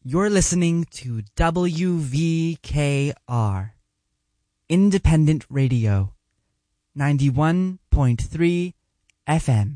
You're listening to WVKR, Independent Radio, 91.3 FM.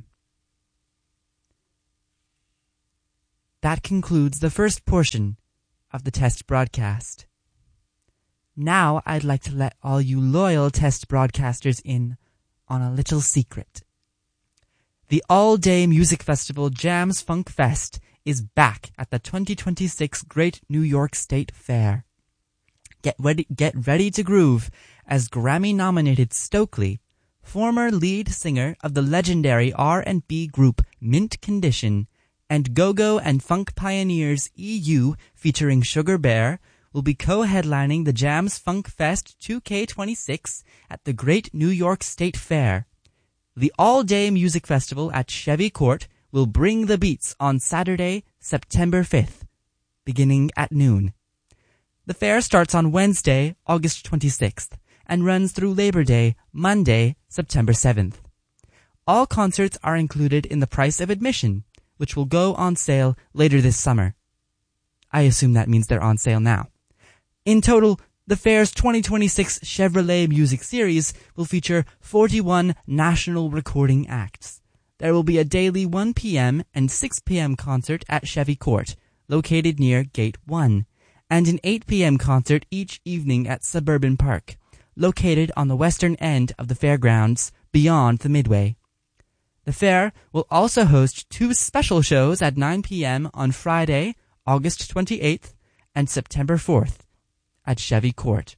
That concludes the first portion of the test broadcast. Now I'd like to let all you loyal test broadcasters in on a little secret. The all-day music festival Jams Funk Fest is back at the 2026 Great New York State Fair. Get ready to groove as Grammy-nominated Stokely, former lead singer of the legendary R&B group Mint Condition, and go-go and funk pioneers EU featuring Sugar Bear will be co-headlining the Jams Funk Fest 2K26 at the Great New York State Fair. The all-day music festival at Chevy Court will bring the beats on Saturday, September 5th, beginning at noon. The fair starts on Wednesday, August 26th, and runs through Labor Day, Monday, September 7th. All concerts are included in the price of admission, which will go on sale later this summer. I assume that means they're on sale now. In total, the fair's 2026 Chevrolet Music Series will feature 41 national recording acts. There will be a daily 1 p.m. and 6 p.m. concert at Chevy Court, located near Gate 1, and an 8 p.m. concert each evening at Suburban Park, located on the western end of the fairgrounds beyond the Midway. The fair will also host 2 special shows at 9 p.m. on Friday, August 28th, and September 4th at Chevy Court.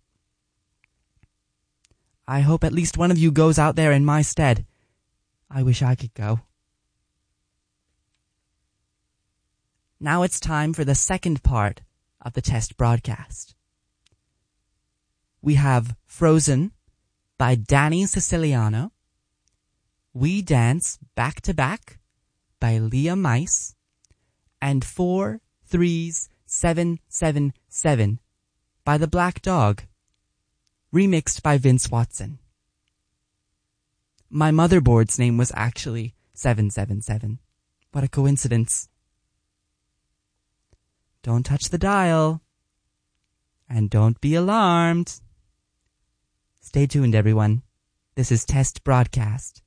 I hope at least one of you goes out there in my stead. I wish I could go. Now it's time for the second part of the test broadcast. We have Frozen by Danny Siciliano, We Dance Back to Back by Leah Mice, and 43777 by The Black Dog, remixed by Vince Watson. My motherboard's name was actually 777. What a coincidence. Don't touch the dial. And don't be alarmed. Stay tuned, everyone. This is Test Broadcast.